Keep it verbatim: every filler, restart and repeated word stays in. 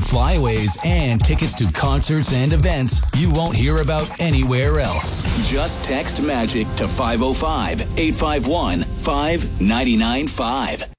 flyaways, and tickets to concerts and events you won't hear about anywhere else. Just text MAGIC to five oh five, eight five one, five nine nine five.